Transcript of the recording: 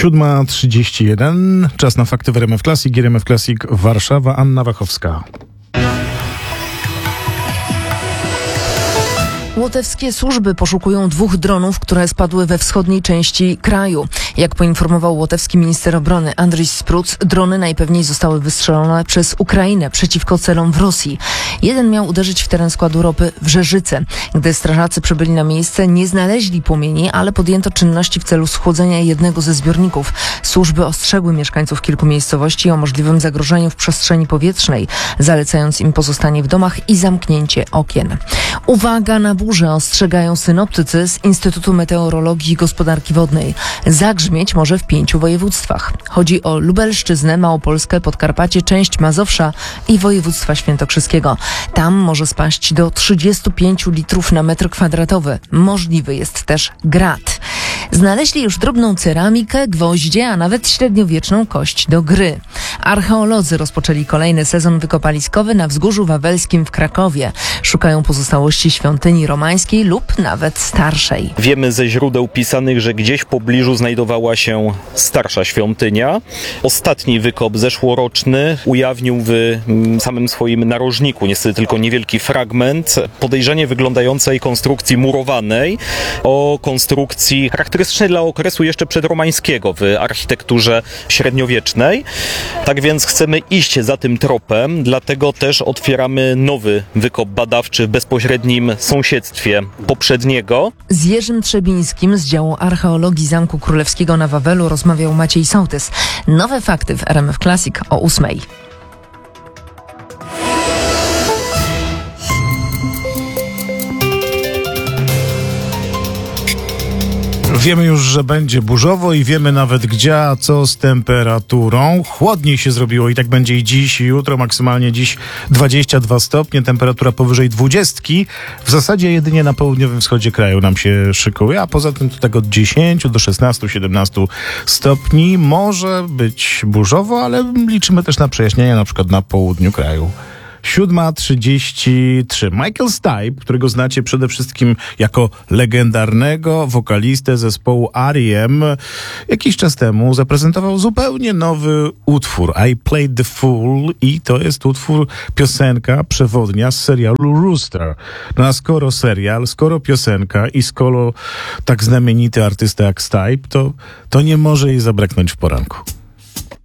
7:31. Czas na fakty w RMF Classic. RMF Classic Warszawa. Anna Wachowska. Łotewskie służby poszukują 2 dronów, które spadły we wschodniej części kraju. Jak poinformował łotewski minister obrony Andrzej Spruc, drony najpewniej zostały wystrzelone przez Ukrainę przeciwko celom w Rosji. Jeden miał uderzyć w teren składu ropy w Rzeżyce. Gdy strażacy przybyli na miejsce, nie znaleźli płomieni, ale podjęto czynności w celu schłodzenia jednego ze zbiorników. Służby ostrzegły mieszkańców kilku miejscowości o możliwym zagrożeniu w przestrzeni powietrznej, zalecając im pozostanie w domach i zamknięcie okien. Uwaga na burze, ostrzegają synoptycy z Instytutu Meteorologii i Gospodarki Wodnej. Zagrzmieć może w 5 województwach. Chodzi o Lubelszczyznę, Małopolskę, Podkarpacie, część Mazowsza i województwa świętokrzyskiego. Tam może spaść do 35 litrów na metr kwadratowy. Możliwy jest też grad. Znaleźli już drobną ceramikę, gwoździe, a nawet średniowieczną kość do gry. Archeolodzy rozpoczęli kolejny sezon wykopaliskowy na Wzgórzu Wawelskim w Krakowie. Szukają pozostałości świątyni romańskiej lub nawet starszej. Wiemy ze źródeł pisanych, że gdzieś w pobliżu znajdowała się starsza świątynia. Ostatni wykop zeszłoroczny ujawnił w samym swoim narożniku niestety tylko niewielki fragment podejrzanie wyglądającej konstrukcji murowanej o konstrukcji charakterystycznej dla okresu jeszcze przedromańskiego w architekturze średniowiecznej. Tak więc chcemy iść za tym tropem, dlatego też otwieramy nowy wykop badawczy w bezpośrednim sąsiedztwie poprzedniego. Z Jerzym Trzebińskim z działu archeologii Zamku Królewskiego na Wawelu rozmawiał Maciej Sołtys. Nowe fakty w RMF Classic o 8:00. Wiemy już, że będzie burzowo i wiemy nawet gdzie, a co z temperaturą. Chłodniej się zrobiło i tak będzie i dziś, i jutro, maksymalnie dziś 22 stopnie, temperatura powyżej 20. W zasadzie jedynie na południowym wschodzie kraju nam się szykuje, a poza tym to tak od 10 do 16-17 stopni. Może być burzowo, ale liczymy też na przejaśnienia, na przykład na południu kraju. 7:33. Michael Stipe, którego znacie przede wszystkim jako legendarnego wokalistę zespołu R.E.M., jakiś czas temu zaprezentował zupełnie nowy utwór I Played the Fool i to jest utwór, piosenka przewodnia z serialu Rooster. No a skoro serial, skoro piosenka i skoro tak znamienity artysta jak Stipe, to nie może jej zabraknąć w poranku.